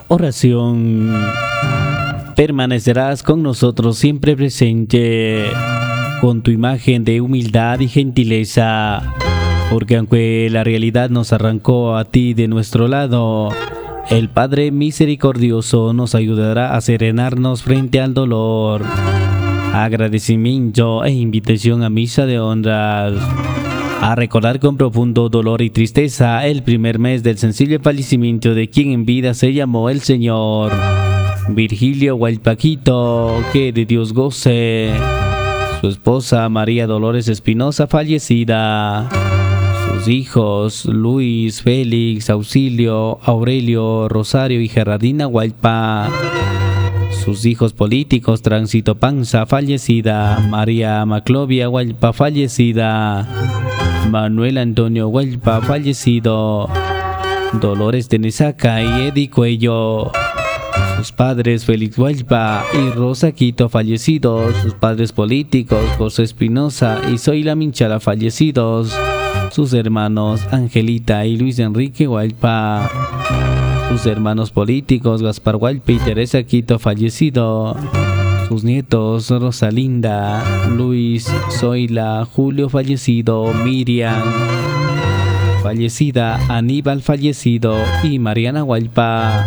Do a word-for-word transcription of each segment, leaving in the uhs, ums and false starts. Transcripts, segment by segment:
oración. Permanecerás con nosotros siempre presente, con tu imagen de humildad y gentileza, porque aunque la realidad nos arrancó a ti de nuestro lado, el Padre misericordioso nos ayudará a serenarnos frente al dolor. Agradecimiento e invitación a misa de honras. A recordar con profundo dolor y tristeza el primer mes del sencillo fallecimiento de quien en vida se llamó el Señor Virgilio Huaypaquito, que de Dios goce. Su esposa María Dolores Espinosa, fallecida. Sus hijos Luis, Félix, Auxilio, Aurelio, Rosario y Gerardina Huaypa. Sus hijos políticos Tránsito Panza, fallecida. María Maclovia Huaypa, fallecida. Manuel Antonio Huaypa, fallecido. Dolores Tenesaca y Eddie Cuello. Sus padres Félix Huaypa y Rosa Quito, fallecidos. Sus padres políticos José Espinosa y Zoila Minchala, fallecidos. Sus hermanos Angelita y Luis Enrique Huaypa. Sus hermanos políticos Gaspar Huaypa y Teresa Quito, fallecido. Sus nietos Rosalinda, Luis, Zoila, Julio, fallecido. Miriam, fallecida. Aníbal, fallecido. Y Mariana Huaypa.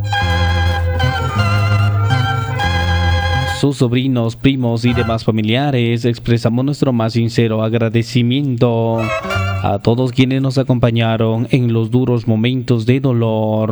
Sus sobrinos, primos y demás familiares, expresamos nuestro más sincero agradecimiento a todos quienes nos acompañaron en los duros momentos de dolor,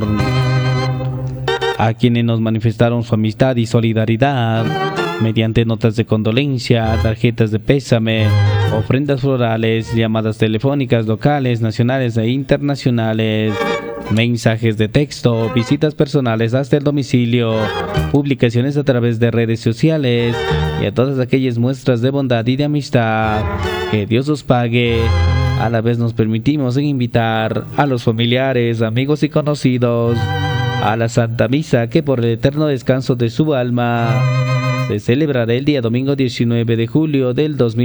a quienes nos manifestaron su amistad y solidaridad mediante notas de condolencia, tarjetas de pésame, ofrendas florales, llamadas telefónicas locales, nacionales e internacionales, mensajes de texto, visitas personales hasta el domicilio, publicaciones a través de redes sociales y a todas aquellas muestras de bondad y de amistad. Que Dios os pague. A la vez nos permitimos invitar a los familiares, amigos y conocidos a la Santa Misa, que por el eterno descanso de su alma se celebrará el día domingo diecinueve de julio del dos mil